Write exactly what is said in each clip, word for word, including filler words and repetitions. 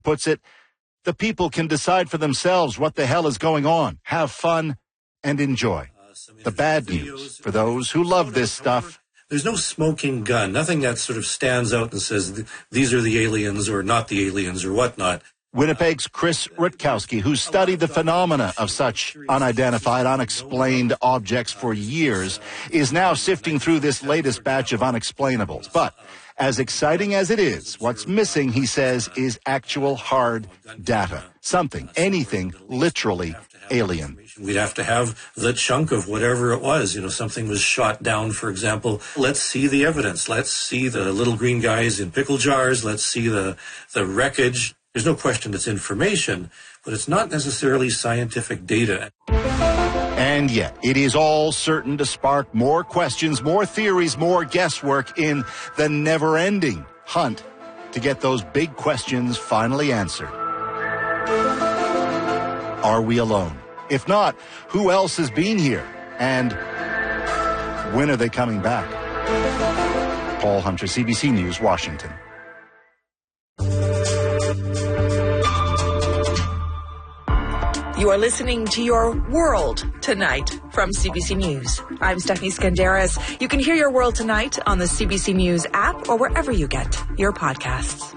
puts it, the people can decide for themselves what the hell is going on, have fun, and enjoy. The bad news for those who love this stuff. There's no smoking gun, nothing that sort of stands out and says these are the aliens or not the aliens or whatnot. Winnipeg's Chris Rutkowski, who studied the phenomena of such unidentified, unexplained objects for years, is now sifting through this latest batch of unexplainables. But as exciting as it is, what's missing, he says, is actual hard data. Something, anything, literally alien. We'd have to have the chunk of whatever it was. You know, something was shot down, for example. Let's see the evidence. Let's see the little green guys in pickle jars. Let's see the, the wreckage. There's no question it's information, but it's not necessarily scientific data. And yet, it is all certain to spark more questions, more theories, more guesswork in the never-ending hunt to get those big questions finally answered. Are we alone? If not, who else has been here? And when are they coming back? Paul Hunter, C B C News, Washington. You are listening to Your World Tonight from C B C News. I'm Stephanie Skandaris. You can hear Your World Tonight on the C B C News app or wherever you get your podcasts.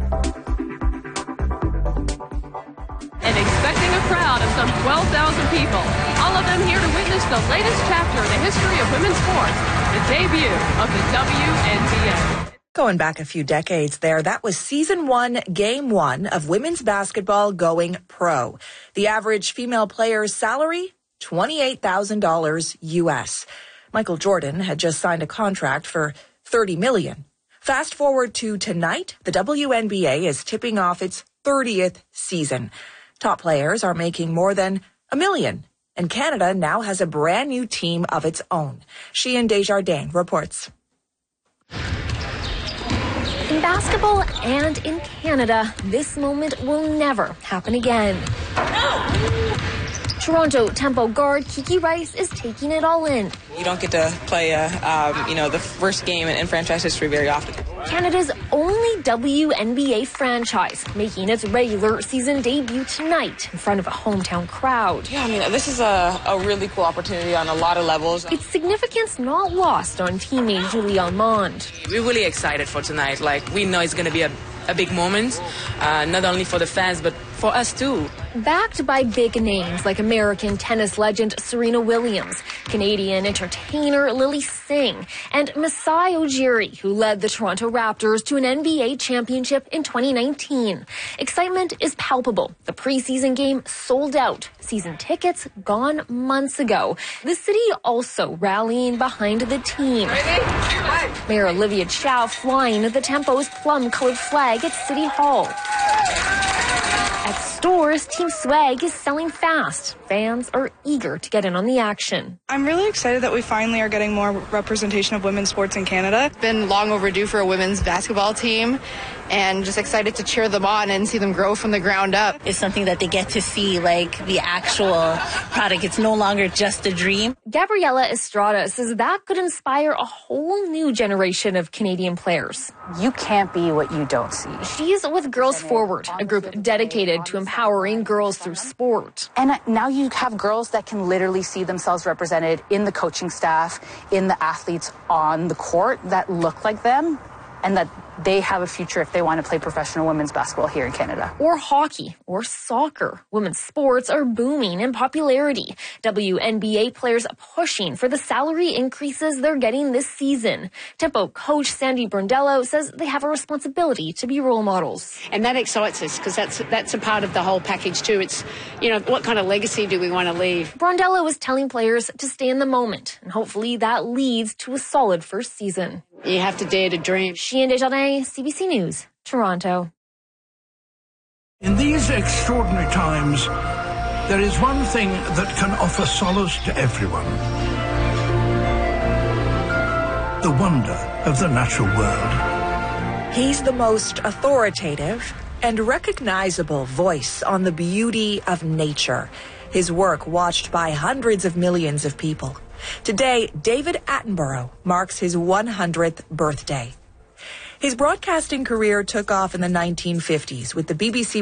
And expecting a crowd of some twelve thousand people, all of them here to witness the latest chapter in the history of women's sports, the debut of the W N B A. Going back a few decades there, that was season one, game one of women's basketball going pro. The average female player's salary, twenty-eight thousand dollars U S. Michael Jordan had just signed a contract for thirty million dollars. Fast forward to tonight, the W N B A is tipping off its thirtieth season. Top players are making more than a million, and Canada now has a brand new team of its own. Sheehan Desjardins reports. In basketball and in Canada, this moment will never happen again. No! Toronto Tempo guard Kiki Rice is taking it all in. You don't get to play, uh, um, you know, the first game in, in franchise history very often. Canada's only W N B A franchise making its regular season debut tonight in front of a hometown crowd. Yeah, I mean, this is a, a really cool opportunity on a lot of levels. Its significance not lost on teammate Julie Almond. We're really excited for tonight. Like, we know it's going to be a, a big moment, uh, not only for the fans, but for us too. Backed by big names like American tennis legend Serena Williams, Canadian entertainer Lily Singh, and Masai Ujiri, who led the Toronto Raptors to an N B A championship in twenty nineteen. Excitement is palpable. The preseason game sold out. Season tickets gone months ago. The city also rallying behind the team. Mayor Olivia Chow flying the Tempo's plum-colored flag at City Hall. At stores, Team Swag is selling fast. Fans are eager to get in on the action. I'm really excited that we finally are getting more representation of women's sports in Canada. It's been long overdue for a women's basketball team, and just excited to cheer them on and see them grow from the ground up. It's something that they get to see, like the actual product. It's no longer just a dream. Gabriela Estrada says that could inspire a whole new generation of Canadian players. You can't be what you don't see. She's with Girls Forward, a group dedicated to empowering girls through sport. And now you have girls that can literally see themselves represented in the coaching staff, in the athletes on the court that look like them, and that they have a future if they want to play professional women's basketball here in Canada. Or hockey, or soccer. Women's sports are booming in popularity. W N B A players pushing for the salary increases they're getting this season. Tempo coach Sandy Brondello says they have a responsibility to be role models. And that excites us because that's that's a part of the whole package too. It's, you know, what kind of legacy do we want to leave? Brondello is telling players to stay in the moment, and hopefully that leads to a solid first season. You have to dare to dream. Sheehan Desjardins, C B C News, Toronto. In these extraordinary times, there is one thing that can offer solace to everyone. The wonder of the natural world. He's the most authoritative and recognizable voice on the beauty of nature. His work watched by hundreds of millions of people. Today, David Attenborough marks his one hundredth birthday. His broadcasting career took off in the nineteen fifties with the B B C